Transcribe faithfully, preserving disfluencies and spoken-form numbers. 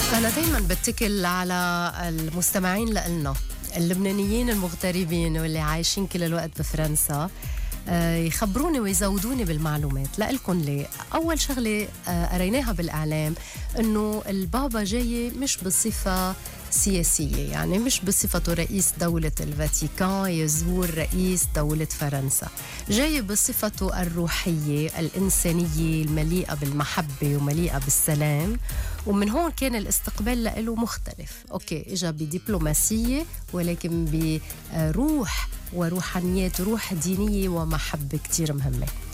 أنا دايماً بتكل على المستمعين لإلنا اللبنانيين المغتربين واللي عايشين كل الوقت بفرنسا، يخبروني ويزودوني بالمعلومات. لإلكن ليه؟ أول شغلة قريناها بالإعلام إنه البابا جاي مش بصفة سياسية، يعني مش بصفته رئيس دولة الفاتيكان يزور رئيس دولة فرنسا، جاي بصفته الروحية الإنسانية المليئة بالمحبة ومليئة بالسلام. ومن هون كان الاستقبال له مختلف. أوكي، إجا بدبلوماسية ولكن بروح وروحانيات، روح دينية ومحبة كتير مهمة.